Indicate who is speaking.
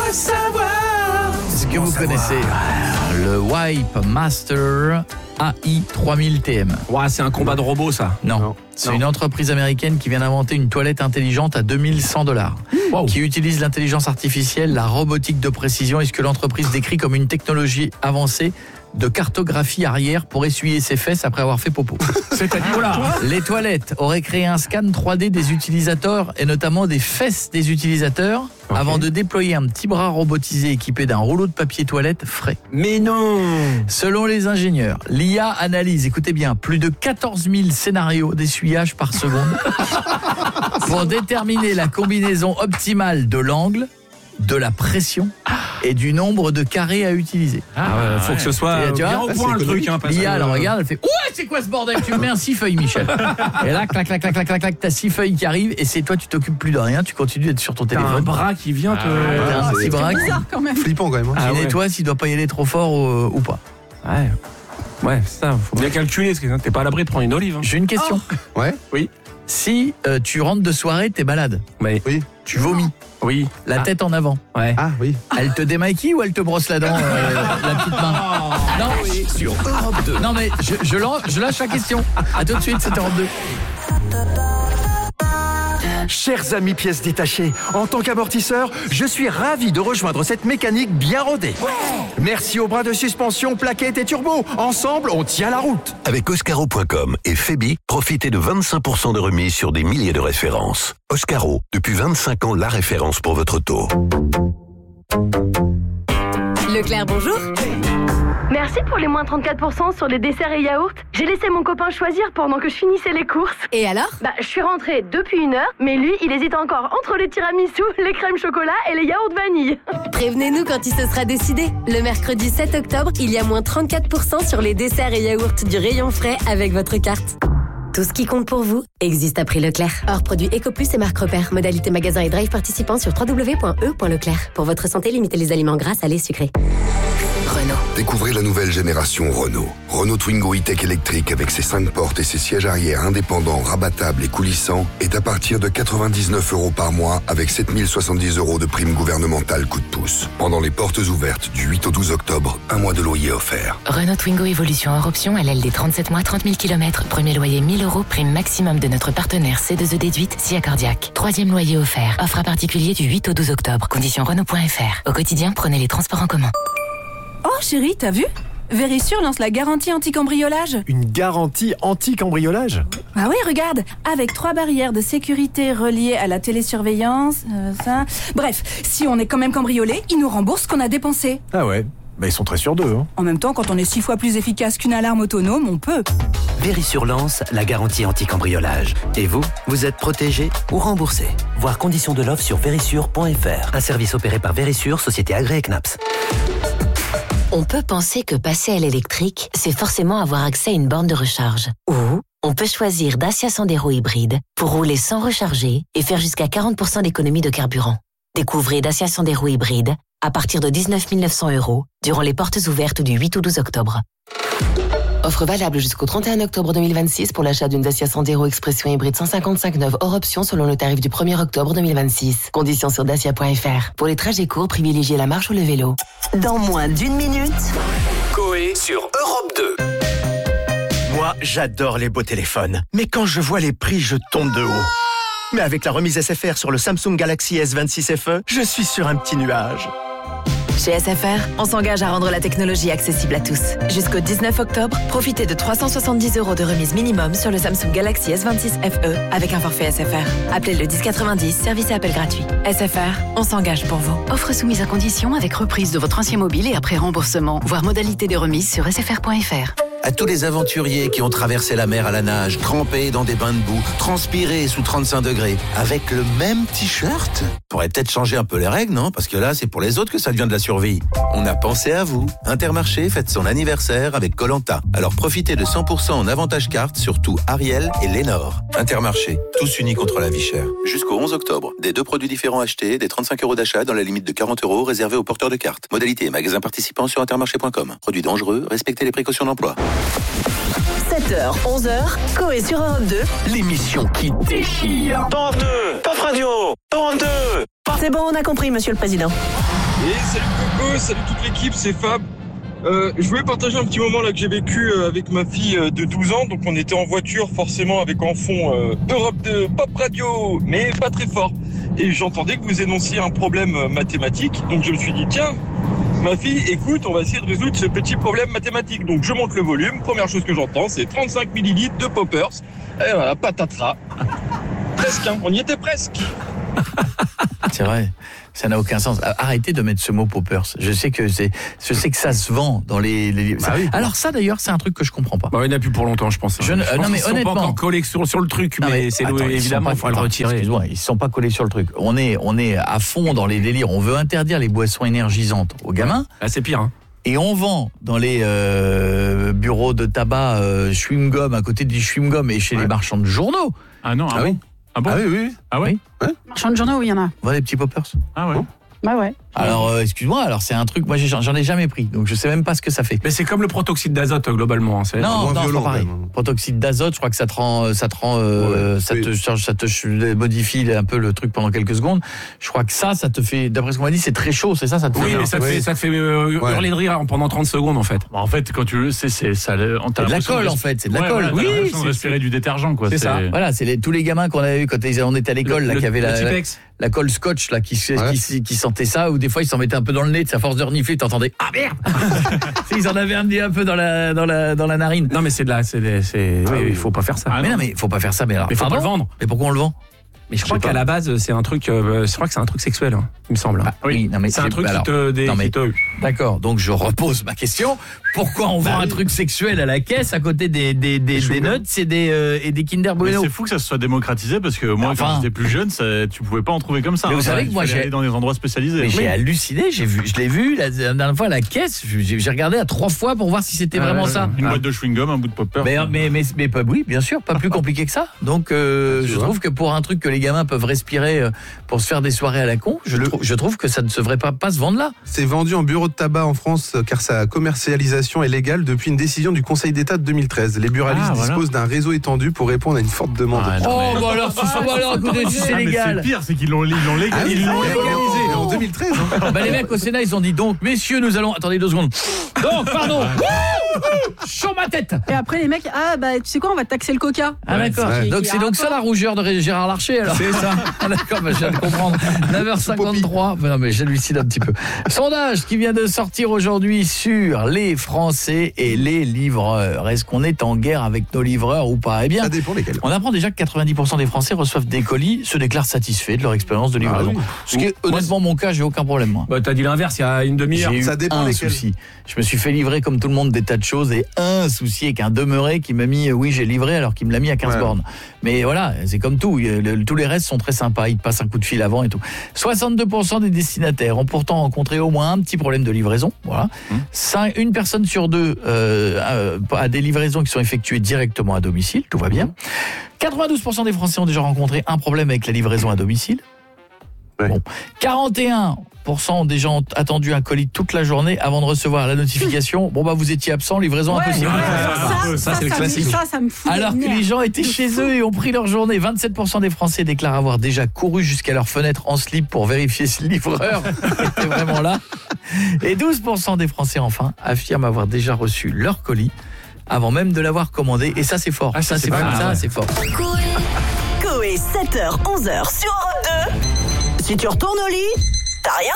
Speaker 1: Est-ce que vous connaissez le Wipe Master AI 3000 TM?
Speaker 2: Ouais, c'est un combat de robots, ça.
Speaker 1: Non. C'est une entreprise américaine qui vient d'inventer une toilette intelligente à $2100, qui utilise l'intelligence artificielle, la robotique de précision et ce que l'entreprise décrit comme une technologie avancée de cartographie arrière pour essuyer ses fesses après avoir fait popo.
Speaker 2: C'est-à-dire là.
Speaker 1: Les toilettes auraient créé un scan 3D des utilisateurs et notamment des fesses des utilisateurs avant de déployer un petit bras robotisé équipé d'un rouleau de papier toilette frais.
Speaker 2: Mais non.
Speaker 1: Selon les ingénieurs, l'IA analyse, écoutez bien, plus de 14 000 scénarios d'essuyage par seconde pour déterminer la combinaison optimale de l'angle, de la pression et du nombre de carrés à utiliser.
Speaker 2: Faut que ce soit bien au point le truc.
Speaker 1: L'IA, elle regarde, elle fait « Ouais, c'est quoi ce bordel? Tu me mets un 6 feuilles, Michel. » Et là, clac, clac, clac, clac, clac, clac, t'as 6 feuilles qui arrivent et c'est toi, tu t'occupes plus de rien, tu continues d'être sur ton téléphone.
Speaker 2: T'as un bras qui vient te...
Speaker 1: T'as un petit bras qui
Speaker 3: Flippant quand même.
Speaker 1: qui nettoie s'il doit pas y aller trop fort ou pas.
Speaker 2: Ouais, c'est ça. Faut bien calculer, parce que t'es pas à l'abri de prendre une olive.
Speaker 1: J'ai une question.
Speaker 3: Ouais.
Speaker 2: Oui.
Speaker 1: Si tu rentres de soirée, t'es malade,
Speaker 2: Mais
Speaker 3: Oui.
Speaker 1: tu vomis,
Speaker 2: oui.
Speaker 1: la tête en avant,
Speaker 2: Ouais.
Speaker 3: Ah oui.
Speaker 1: elle te démaquille ou elle te brosse la dent, la petite main? Non,
Speaker 4: Sur Europe 2.
Speaker 1: non mais je lâche la question. À tout de suite, c'était Europe 2.
Speaker 5: Chers amis pièces détachées, en tant qu'amortisseur, je suis ravi de rejoindre cette mécanique bien rodée. Merci aux bras de suspension, plaquettes et turbo. Ensemble, on tient la route.
Speaker 4: Avec Oscaro.com et Febi, profitez de 25% de remise sur des milliers de références. Oscaro, depuis 25 ans, la référence pour votre auto.
Speaker 6: Leclerc, bonjour.
Speaker 7: Merci pour les moins 34% sur les desserts et yaourts. J'ai laissé mon copain choisir pendant que je finissais les courses.
Speaker 6: Et alors?
Speaker 7: Je suis rentrée depuis 1 heure, mais lui, il hésite encore entre les tiramisu, les crèmes chocolat et les yaourts vanille.
Speaker 6: Prévenez-nous quand il se sera décidé. Le mercredi 7 octobre, il y a moins 34% sur les desserts et yaourts du rayon frais avec votre carte. Tout ce qui compte pour vous existe à prix Leclerc. Hors produit EcoPlus et marque repère. Modalité magasin et drive participant sur www.e.leclerc. Pour votre santé, limitez les aliments gras, salés, sucrés. Renault.
Speaker 8: Découvrez la nouvelle génération Renault. Renault Twingo E-Tech électrique avec ses 5 portes et ses sièges arrière indépendants, rabattables et coulissants est à partir de 99 € par mois avec 7070 € de prime gouvernementale coup de pouce. Pendant les portes ouvertes du 8 au 12 octobre, un mois de loyer offert.
Speaker 9: Renault Twingo Evolution hors option, LLD 37 mois, 30 000 km. Premier loyer 1 000 €, prime maximum de notre partenaire C2E déduite, SIA Cardiaque. Troisième loyer offert. Offre à particulier du 8 au 12 octobre. Conditions Renault.fr. Au quotidien, prenez les transports en commun.
Speaker 10: Oh chérie, t'as vu? Vérissure lance la garantie anti-cambriolage.
Speaker 5: Une garantie anti-cambriolage?
Speaker 10: Ah oui, regarde, avec 3 barrières de sécurité reliées à la télésurveillance, Bref, si on est quand même cambriolé, ils nous remboursent ce qu'on a dépensé.
Speaker 5: Ah ouais, ils sont très sûrs d'eux.
Speaker 10: En même temps, quand on est 6 fois plus efficace qu'une alarme autonome, on peut.
Speaker 11: Vérissure lance la garantie anti-cambriolage. Et vous, vous êtes protégé ou remboursé. Voir conditions de l'offre sur vérissure.fr. Un service opéré par Vérissure, société agréée CNAPS.
Speaker 9: On peut penser que passer à l'électrique, c'est forcément avoir accès à une borne de recharge. Ou on peut choisir Dacia Sandero hybride pour rouler sans recharger et faire jusqu'à 40% d'économie de carburant. Découvrez Dacia Sandero hybride à partir de 19 900 € durant les portes ouvertes du 8 au 12 octobre. Offre valable jusqu'au 31 octobre 2026 pour l'achat d'une Dacia Sandero Expression hybride 155 neuve hors option selon le tarif du 1er octobre 2026. Conditions sur dacia.fr. Pour les trajets courts, privilégiez la marche ou le vélo.
Speaker 6: Dans moins d'1 minute...
Speaker 4: Coé sur Europe 2.
Speaker 5: Moi, j'adore les beaux téléphones. Mais quand je vois les prix, je tombe de haut. Mais avec la remise SFR sur le Samsung Galaxy S26 FE, je suis sur un petit nuage.
Speaker 9: Chez SFR, on s'engage à rendre la technologie accessible à tous. Jusqu'au 19 octobre, profitez de 370 € de remise minimum sur le Samsung Galaxy S26 FE avec un forfait SFR. Appelez le 1090, service et appel gratuit. SFR, on s'engage pour vous.
Speaker 6: Offre soumise à condition avec reprise de votre ancien mobile et après remboursement. Voir modalité des remises sur sfr.fr.
Speaker 11: À tous les aventuriers qui ont traversé la mer à la nage, trempés dans des bains de boue, transpirés sous 35 degrés, avec le même t-shirt. Pourrait peut-être changer un peu les règles, non? Parce que là, c'est pour les autres que ça devient de la survie. On a pensé à vous. Intermarché fête son anniversaire avec Koh-Lanta. Alors profitez de 100% en avantage carte sur tout Ariel et Lénore. Intermarché, tous unis contre la vie chère. Jusqu'au 11 octobre, des 2 produits différents achetés, des 35 € d'achat dans la limite de 40 € réservés aux porteurs de cartes. Modalité et magasins participants sur intermarché.com. Produits dangereux, respectez les précautions d'emploi.
Speaker 6: 7h, 11h, Coé sur Europe 2.
Speaker 4: L'émission qui déchire.
Speaker 11: Europe 2, Paf Radio, Europe 2.
Speaker 6: C'est bon, on a compris, monsieur le président.
Speaker 3: Et salut Coco, salut toute l'équipe, c'est Fab. Je voulais partager un petit moment là que j'ai vécu avec ma fille de 12 ans. Donc on était en voiture forcément avec en fond Europe de Pop Radio, mais pas très fort. Et j'entendais que vous énonciez un problème mathématique. Donc je me suis dit tiens, ma fille, écoute, on va essayer de résoudre ce petit problème mathématique. Donc je monte le volume, première chose que j'entends c'est 35 millilitres de poppers. Et voilà, patatras. Presque, hein, on y était presque.
Speaker 1: C'est vrai, ça n'a aucun sens. Arrêtez de mettre ce mot poppers. Je sais que ça se vend dans les
Speaker 2: Bah oui.
Speaker 1: Alors ça d'ailleurs, c'est un truc que je comprends pas.
Speaker 2: Bah, il n'y en a plus pour longtemps, je pense.
Speaker 1: Non mais
Speaker 2: Ils
Speaker 1: honnêtement,
Speaker 2: sont pas encore collés sur le truc, mais c'est évidemment, il faut le retirer.
Speaker 1: Excuse-moi, ils sont pas collés sur le truc. On est à fond dans les délires. On veut interdire les boissons énergisantes aux gamins.
Speaker 2: Ah, c'est pire, hein.
Speaker 1: Et on vend dans les bureaux de tabac chewing-gum à côté du chewing-gum et chez les marchands de journaux.
Speaker 12: Ah non,
Speaker 1: ah oui.
Speaker 12: Ah bon?
Speaker 1: Ah oui.
Speaker 12: Ah ouais?
Speaker 10: Marchand de journaux, oui, il y en a.
Speaker 1: On vend des petits poppers.
Speaker 12: Ah ouais.
Speaker 10: Bah ouais.
Speaker 1: Alors, excuse-moi, alors c'est un truc, moi j'en ai jamais pris, donc je sais même pas ce que ça fait.
Speaker 2: Mais c'est comme le protoxyde d'azote globalement. C'est
Speaker 1: non,
Speaker 2: moins
Speaker 1: c'est
Speaker 2: violent,
Speaker 1: pas pareil. Protoxyde d'azote, je crois que ça te modifie un peu le truc pendant quelques secondes. Je crois que ça te fait, d'après ce qu'on m'a dit, c'est très chaud, c'est ça, ça te fait.
Speaker 2: Oui, mais ça te fait hurler de rire pendant 30 secondes en fait.
Speaker 12: En fait, quand tu le sais, c'est
Speaker 1: de la colle en fait, c'est de la colle.
Speaker 12: Oui, c'est respirer du détergent quoi.
Speaker 1: C'est ça. Voilà, c'est tous les gamins qu'on avait vu quand on était à l'école là, qui avaient la colle scotch là, qui sentait ça, ou des fois ils s'en mettaient un peu dans le nez, à force de renifler, t'entendais ah merde. Ils en avaient amené un peu dans la narine.
Speaker 2: Non mais il faut pas faire ça.
Speaker 1: Mais non mais faut pas faire ça, mais alors.
Speaker 2: Mais faut pas le vendre.
Speaker 1: Mais pourquoi on le vend?
Speaker 2: Mais je crois qu'à la base c'est un truc sexuel, hein, il me semble.
Speaker 1: Oui, non mais
Speaker 2: c'est un truc qui te
Speaker 1: D'accord, donc je repose ma question. Pourquoi on vend un truc sexuel à la caisse à côté des nuts et des Kinder Bueno?
Speaker 12: C'est fou que ça se soit démocratisé parce que moi quand j'étais plus jeune, tu pouvais pas en trouver comme ça.
Speaker 1: Mais vous savez que moi j'ai
Speaker 12: allé dans des endroits spécialisés.
Speaker 1: Mais j'ai halluciné, je l'ai vu la dernière fois à la caisse, j'ai regardé à 3 fois pour voir si c'était vraiment ça.
Speaker 12: Une boîte de chewing-gum, un bout de popper.
Speaker 1: Mais pas, oui, bien sûr, pas plus compliqué que ça. Donc je trouve que pour un truc que les gamins peuvent respirer pour se faire des soirées à la con, je trouve que ça ne devrait pas se vendre là.
Speaker 13: C'est vendu en bureau de tabac en France car sa commercialisation est légale depuis une décision du Conseil d'État de 2013. Les buralistes disposent d'un réseau étendu pour répondre à une forte demande.
Speaker 1: Alors écoutez, si c'est légal.
Speaker 12: C'est pire, c'est qu'ils l'ont légalisé.
Speaker 13: Ils l'ont légalisé en 2013.
Speaker 1: Les mecs au Sénat, ils ont dit donc, messieurs, nous allons. Attendez 2 secondes. Donc, pardon. Chaud ma tête.
Speaker 10: Et après les mecs, tu sais quoi, on va taxer le coca.
Speaker 1: Ah d'accord. Donc c'est donc ça la rougeur de Gérard Larcher alors.
Speaker 2: C'est ça.
Speaker 1: D'accord, je viens de comprendre. 9h53. Non mais j'hallucine un petit peu. Sondage qui vient de sortir aujourd'hui sur les Français et les livreurs. Est-ce qu'on est en guerre avec nos livreurs ou pas? Eh bien,
Speaker 13: ça dépend lesquels.
Speaker 1: On apprend déjà que 90% des Français reçoivent des colis, se déclarent satisfaits de leur expérience de livraison. Ce qui est honnêtement mon cas, j'ai aucun problème moi.
Speaker 2: Bah t'as dit l'inverse il y a une demi-heure.
Speaker 1: J'ai eu un souci. Je me suis fait livrer comme tout le monde des tas de choses et un souci avec un demeuré qui m'a mis j'ai livré alors qu'il me l'a mis à 15 bornes. Mais voilà, c'est comme tout, tous les restes sont très sympas, ils te passent un coup de fil avant et tout. 62% des destinataires ont pourtant rencontré au moins un petit problème de livraison, voilà. Une personne sur 2 a des livraisons qui sont effectuées directement à domicile, tout va bien. 92% des Français ont déjà rencontré un problème avec la livraison à domicile. Bon. 41% ont déjà attendu un colis toute la journée avant de recevoir la notification. Vous étiez absent, livraison impossible.
Speaker 2: Ça c'est le classique.
Speaker 10: Ça me fout
Speaker 1: alors que les gens étaient chez eux et ont pris leur journée. 27% des Français déclarent avoir déjà couru jusqu'à leur fenêtre en slip pour vérifier si le livreur était vraiment là. Et 12% des Français enfin affirment avoir déjà reçu leur colis avant même de l'avoir commandé. Et ça c'est fort. Ça c'est fort.
Speaker 14: Coé 7h, 11h sur Europe 2. Si tu retournes au lit, t'as rien